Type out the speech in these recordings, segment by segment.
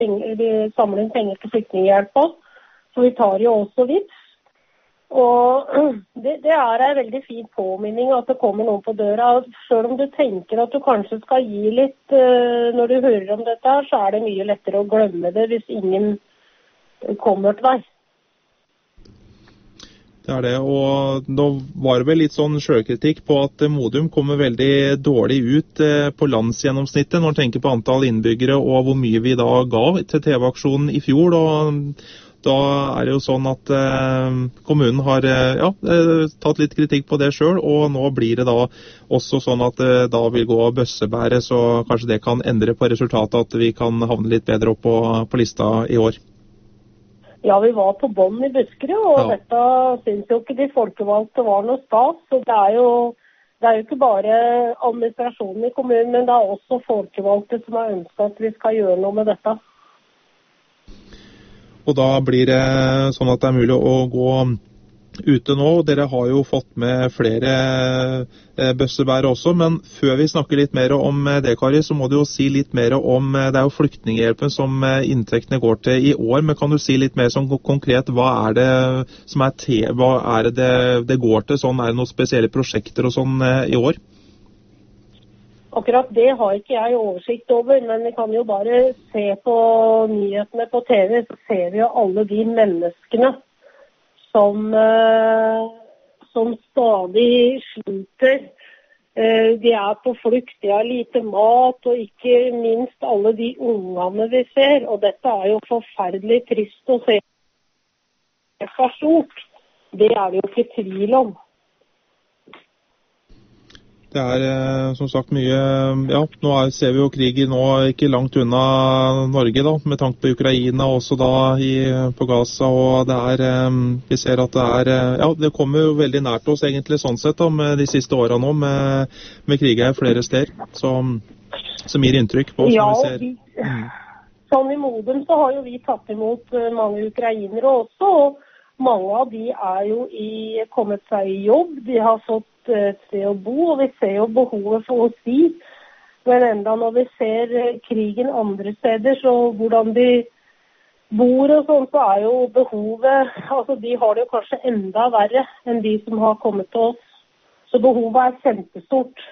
samle inn penger til flyktninghjelp på. Så vi tar jo også Vipps. Og det er en veldig fin påminning at det kommer noen på døra. Selv om du tenker at du kanskje skal gi litt når du hører om dette her, så er det mye lettere å glemme det hvis ingen kommer til deg. Det er det, og nå var det vel litt sånn selvkritikk på at Modum kommer veldig dårlig ut på landsgjennomsnittet når man tenker på antall innbyggere og hvor mye vi da ga til TV-aksjonen i fjor. Og da er det jo sånn at kommunen har tatt litt kritikk på det selv, og nå blir det da også sånn at det da vil gå bøssebæret, så kanskje det kan endre på resultatet at vi kan havne litt bedre opp på lista i år. Ja, vi var på bånd i Buskerud, og dette synes jo ikke de folkevalgte var noe stas. Så det er jo ikke bare administrasjonen i kommunen, men det er også folkevalgte som har ønsket at vi skal gjøre noe med dette. Og da blir det sånn at det er mulig å gå ute nå. Dere har jo fått med flere bøssebærer også, men før vi snakker litt mer om det, Kari, så må du jo si litt mer om, det er jo flyktninghjelpen som inntektene går til i år, men kan du si litt mer sånn konkret, hva er det som hva er det går til, sånn, er det noen spesielle prosjekter og sånn i år? Akkurat det har ikke jeg oversikt over, men vi kan jo bare se på nyhetene på TV, så ser vi jo alle de menneskene som stadig sliter. De er på flukt, de har lite mat, og ikke minst alle de ungene vi ser. Og dette er jo forferdelig trist å se. Det er stort. Det er det jo ikke tvil om. Det er som sagt mye, nå ser vi jo krigen nå ikke langt unna Norge da, med tanke på Ukraina, også da på Gaza, og vi ser at det kommer jo veldig nært oss egentlig sånn sett da, med de siste årene nå, med kriger flere steder, som gir inntrykk på oss når vi ser. Sånn i Modum så har jo vi tatt imot mange ukrainere også, og mange av de er jo kommet seg i jobb, de har fått et sted å bo, og vi ser jo behovet for å si. Men enda når vi ser krigen andre steder, så hvordan de bor og sånn, så er jo behovet, altså de har det jo kanskje enda verre enn de som har kommet til oss. Så behovet er kjempestort.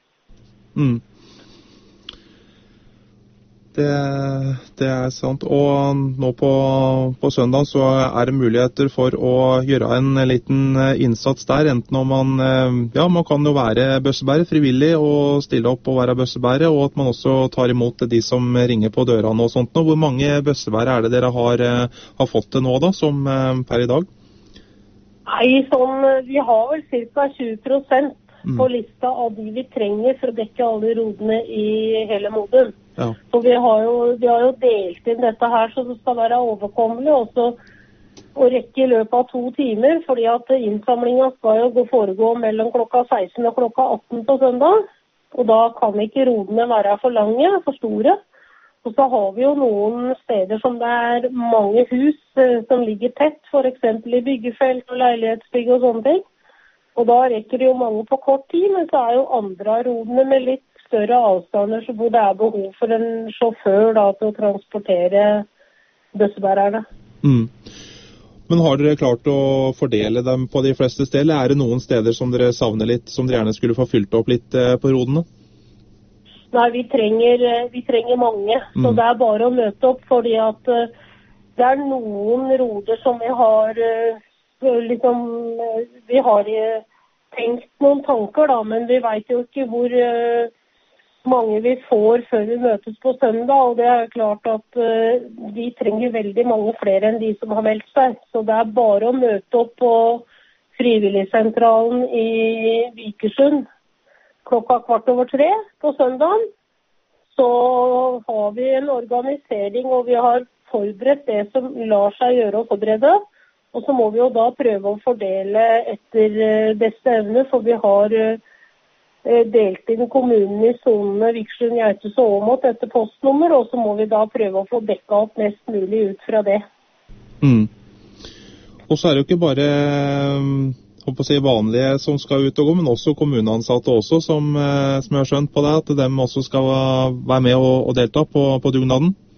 Det er sant, og nå på søndag så er det muligheter for å gjøre en liten innsats der, enten om man kan jo være bøssebærer frivillig og stille opp og være bøssebærer, og at man også tar imot de som ringer på dørene og sånt. Hvor mange bøssebærer er det dere har fått det nå da, som per i dag? Nei, vi har vel ca. 20% på lista av de vi trenger for å dekke alle rodene i hele Modum. Ja. Så vi har jo delt inn dette her så det skal være overkommelig også å rekke i løpet av 2 timer, fordi at innsamlingen skal jo foregå mellom klokka 16 og klokka 18 på søndag, og da kan ikke rodene være for lange, for store. Og så har vi jo noen steder som det er mange hus som ligger tett, for eksempel i byggefelt og leilighetsbygg og sånne ting. Og da rekker det jo mange på kort tid, men så er jo andre av rodene med litt større avstander, så hvor det er behov for en sjåfør da, til å transportere bøssebærerne. Men har dere klart å fordele dem på de fleste steder, eller er det noen steder som dere savner litt, som dere gjerne skulle få fylt opp litt på rodene? Nei, vi trenger mange, så det er bare å møte opp, fordi at det er noen roder som vi har tenkt noen tanker da, men vi vet jo ikke hvor mange vi får før vi møtes på søndag, og det er jo klart at de trenger veldig mange flere enn de som har meldt seg. Så det er bare å møte opp på frivilligsentralen i Vikersund klokka 2:15 på søndagen. Så har vi en organisering, og vi har forberedt det som lar seg gjøre å forberede. Og så må vi jo da prøve å fordele etter beste evne, for vi har delt inn kommunen i zonene Vikersund, Geithus og Åmot etter postnummer, og så må vi da prøve å få dekket opp mest mulig ut fra det. Og så er det jo ikke bare vanlige som skal ut og gå, men også kommuneansatte også, som jeg har skjønt på det, at de også skal være med og delta på dugnaden?